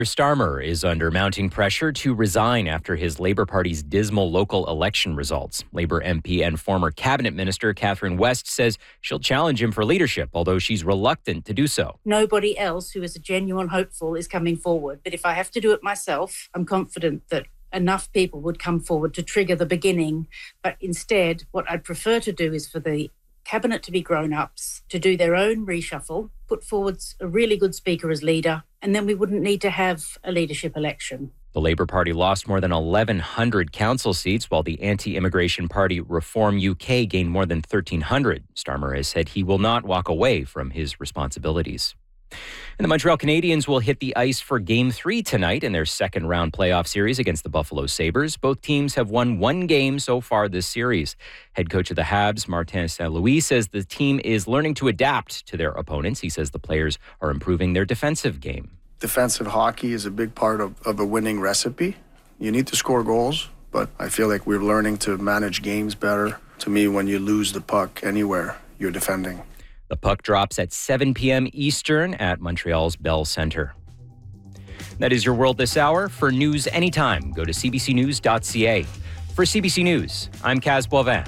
Starmer is under mounting pressure to resign after his Labour Party's dismal local election results. Labour MP and former Cabinet Minister Catherine West says she'll challenge him for leadership, although she's reluctant to do so. Nobody else who is a genuine hopeful is coming forward. But if I have to do it myself, I'm confident that enough people would come forward to trigger the beginning. But instead, what I'd prefer to do is for the Cabinet to be grown-ups, to do their own reshuffle, put forward a really good speaker as leader, and then we wouldn't need to have a leadership election. The Labour Party lost more than 1,100 council seats, while the anti-immigration party Reform UK gained more than 1,300. Starmer has said he will not walk away from his responsibilities. And the Montreal Canadiens will hit the ice for Game 3 tonight in their second-round playoff series against the Buffalo Sabres. Both teams have won one game so far this series. Head coach of the Habs, Martin St. Louis, says the team is learning to adapt to their opponents. He says the players are improving their defensive game. Defensive hockey is a big part of a winning recipe. You need to score goals, but I feel like we're learning to manage games better. To me, when you lose the puck anywhere, you're defending. The puck drops at 7 p.m. Eastern at Montreal's Bell Centre. That is your world this hour. For news anytime, go to cbcnews.ca. For CBC News, I'm Kaz Boivin.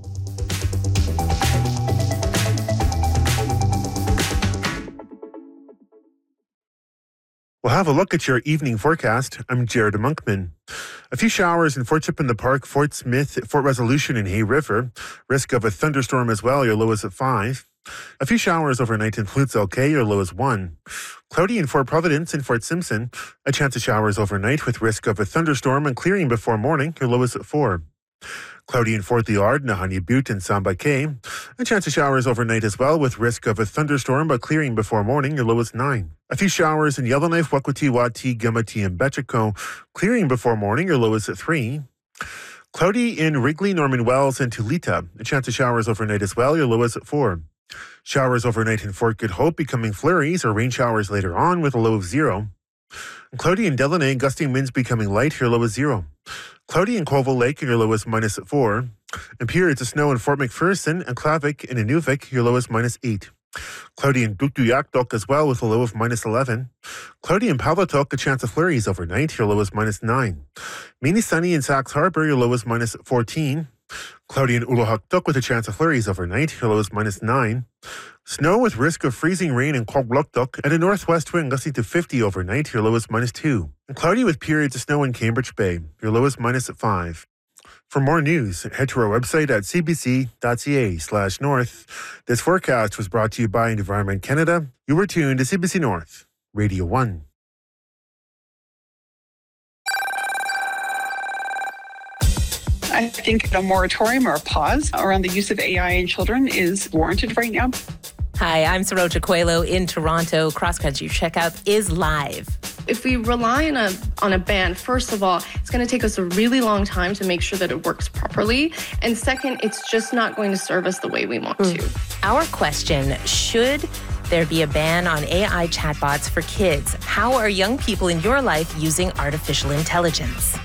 We'll have a look at your evening forecast. I'm Jared Monkman. A few showers in Fort Chippenham Park, Fort Smith, Fort Resolution, and Hay River. Risk of a thunderstorm as well. Your low is at 5. A few showers overnight in Floodsail Cay. Your low is 1. Cloudy in Fort Providence and Fort Simpson. A chance of showers overnight with risk of a thunderstorm and clearing before morning. Your low is at 4. Cloudy in Fort Liard, Nahanni Butte, and Samba Cay. A chance of showers overnight as well with risk of a thunderstorm but clearing before morning. Your low is 9. A few showers in Yellowknife, Wakwati, Wati, Gamati, and Betchico. Clearing before morning. Your low is at 3. Cloudy in Wrigley, Norman Wells, and Tulita. A chance of showers overnight as well. Your low is at 4. Showers overnight in Fort Good Hope, becoming flurries or rain showers later on with a low of 0. And cloudy in Delaney, gusting winds becoming light. Your low is 0. Cloudy in Colville Lake, and your low is -4. And periods of snow in Fort McPherson and Clavik and Inuvik, your low is -8. Cloudy in Tuktoyaktuk as well with a low of -11. Cloudy in Palatook, a chance of flurries overnight. Your low is -9. Mainly sunny in Sax Harbor, your low is -14. Cloudy in Uluhaktuk with a chance of flurries overnight. Your low is -9. Snow with risk of freezing rain in Quagluktuk and a northwest wind gusting to 50 overnight. Your low is -2. And cloudy with periods of snow in Cambridge Bay. Your low is -5. For more news, head to our website at cbc.ca/north. This forecast was brought to you by Environment Canada. You were tuned to CBC North, Radio 1. I think a moratorium or a pause around the use of AI in children is warranted right now. Hi, I'm Saroja Coelho in Toronto. Cross Country Checkout is live. If we rely on a ban, first of all, it's going to take us a really long time to make sure that it works properly. And second, it's just not going to serve us the way we want to. Our question, should there be a ban on AI chatbots for kids? How are young people in your life using artificial intelligence?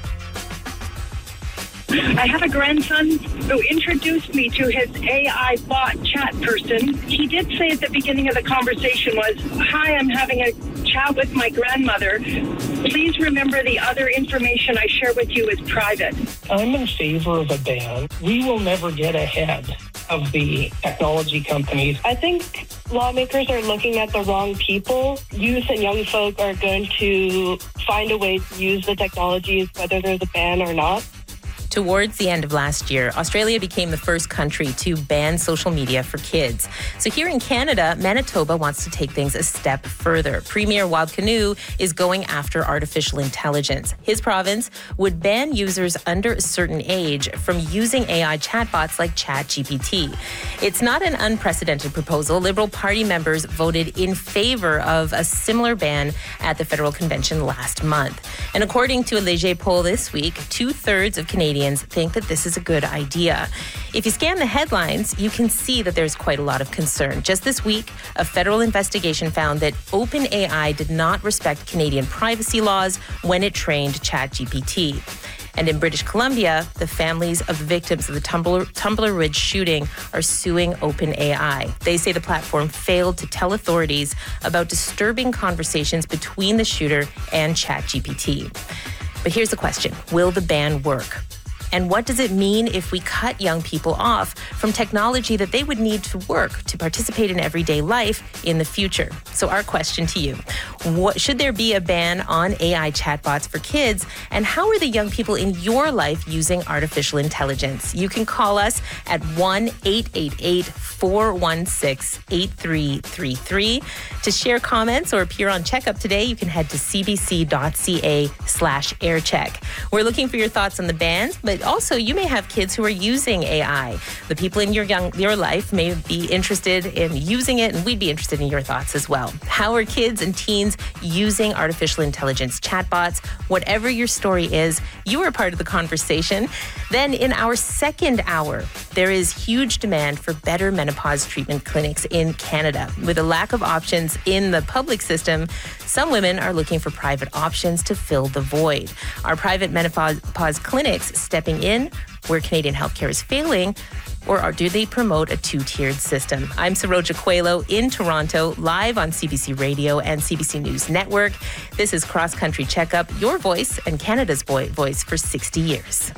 I have a grandson who introduced me to his AI bot chat person. He did say at the beginning of the conversation was, "Hi, I'm having a chat with my grandmother. Please remember the other information I share with you is private." I'm in favor of a ban. We will never get ahead of the technology companies. I think lawmakers are looking at the wrong people. Youth and young folk are going to find a way to use the technologies, whether there's a ban or not. Towards the end of last year, Australia became the first country to ban social media for kids. So here in Canada, Manitoba wants to take things a step further. Premier Wild Canoe is going after artificial intelligence. His province would ban users under a certain age from using AI chatbots like ChatGPT. It's not an unprecedented proposal. Liberal Party members voted in favor of a similar ban at the federal convention last month. And according to a Leger poll this week, 2/3 of Canadians think that this is a good idea. If you scan the headlines, you can see that there's quite a lot of concern. Just this week, a federal investigation found that OpenAI did not respect Canadian privacy laws when it trained ChatGPT. And in British Columbia, the families of the victims of the Tumbler Ridge shooting are suing OpenAI. They say the platform failed to tell authorities about disturbing conversations between the shooter and ChatGPT. But here's the question: will the ban work? And what does it mean if we cut young people off from technology that they would need to work to participate in everyday life in the future? So our question to you: should there be a ban on AI chatbots for kids? And how are the young people in your life using artificial intelligence? You can call us at 1-888-416-8333. To share comments or appear on Checkup today, you can head to cbc.ca/aircheck. We're looking for your thoughts on the bans, but also you may have kids who are using AI. The people in your life may be interested in using it, and we'd be interested in your thoughts as well. How are kids and teens using artificial intelligence chatbots? Whatever your story is, you are part of the conversation. Then in our second hour, there is huge demand for better menopause treatment clinics in Canada. With a lack of options in the public system, some women are looking for private options to fill the void. Are private menopause clinics stepping in where Canadian healthcare is failing, or do they promote a two-tiered system? I'm Saroja Coelho in Toronto, live on CBC Radio and CBC News Network. This is Cross Country Checkup, your voice and Canada's voice for 60 years.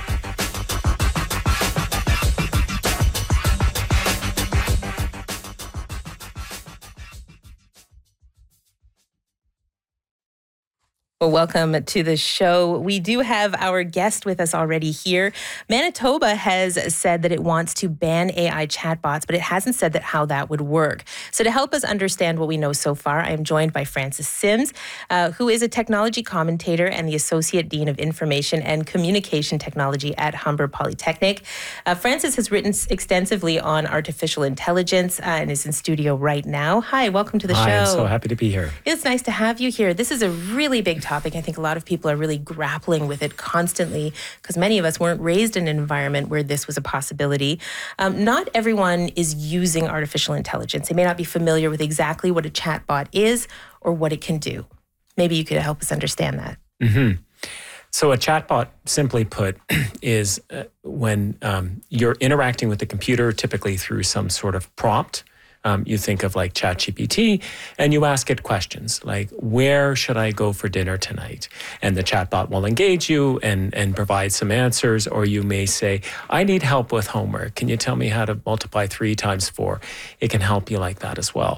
Well, welcome to the show. We do have our guest with us already here. Manitoba has said that it wants to ban AI chatbots, but it hasn't said how that would work. So to help us understand what we know so far, I am joined by Frances Sims, who is a technology commentator and the Associate Dean of Information and Communication Technology at Humber Polytechnic. Frances has written extensively on artificial intelligence and is in studio right now. Hi, welcome to the show. I'm so happy to be here. It's nice to have you here. This is a really big topic. I think a lot of people are really grappling with it constantly because many of us weren't raised in an environment where this was a possibility. Not everyone is using artificial intelligence. They may not be familiar with exactly what a chatbot is or what it can do. Maybe you could help us understand that. Mm-hmm. So a chatbot, simply put, is when you're interacting with the computer, typically through some sort of prompt. You think of like ChatGPT, and you ask it questions like, where should I go for dinner tonight? And the chatbot will engage you and provide some answers. Or you may say, I need help with homework. Can you tell me how to multiply 3 times 4? It can help you like that as well.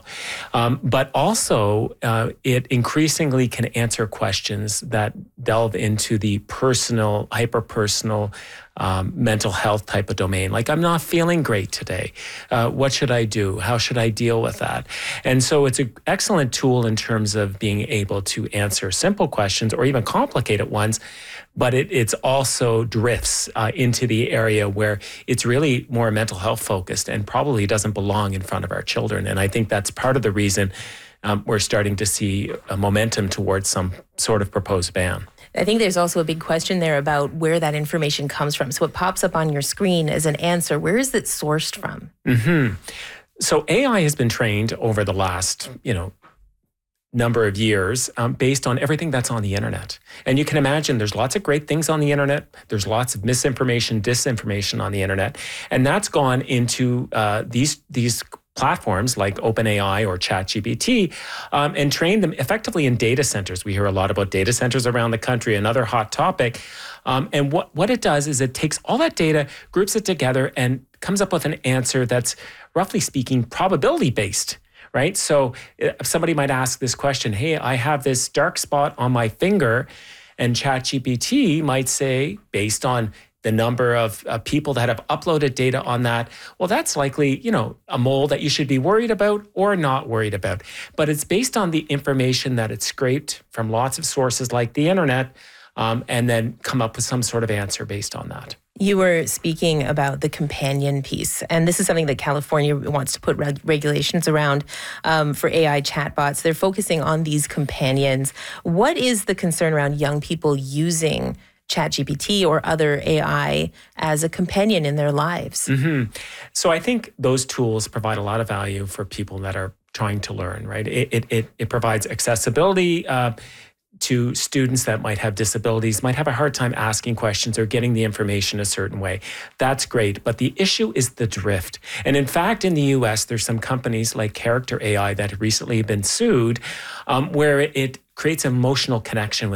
But also, it increasingly can answer questions that delve into the personal, hyper-personal, mental health type of domain. Like, I'm not feeling great today. What should I do? How should I deal with that? And so it's an excellent tool in terms of being able to answer simple questions or even complicated ones, but it's also drifts into the area where it's really more mental health focused and probably doesn't belong in front of our children. And I think that's part of the reason we're starting to see a momentum towards some sort of proposed ban. I think there's also a big question there about where that information comes from. So what pops up on your screen as an answer, where is it sourced from? Mm-hmm. So AI has been trained over the last, number of years based on everything that's on the internet. And you can imagine there's lots of great things on the internet. There's lots of misinformation, disinformation on the internet. And that's gone into these platforms like OpenAI or ChatGPT and train them effectively in data centers. We hear a lot about data centers around the country, another hot topic. And what it does is it takes all that data, groups it together, and comes up with an answer that's, roughly speaking, probability-based. Right? So if somebody might ask this question, hey, I have this dark spot on my finger, and ChatGPT might say, based on the number of people that have uploaded data on that, well, that's likely, a mole that you should be worried about or not worried about. But it's based on the information that it's scraped from lots of sources like the internet, and then come up with some sort of answer based on that. You were speaking about the companion piece, and this is something that California wants to put regulations around for AI chatbots. They're focusing on these companions. What is the concern around young people using ChatGPT or other AI as a companion in their lives? Mm-hmm. So I think those tools provide a lot of value for people that are trying to learn, right? It provides accessibility. to students that might have disabilities, might have a hard time asking questions or getting the information a certain way. That's great. But the issue is the drift. And in fact, in the US, there's some companies like Character AI that have recently been sued where it creates emotional connection with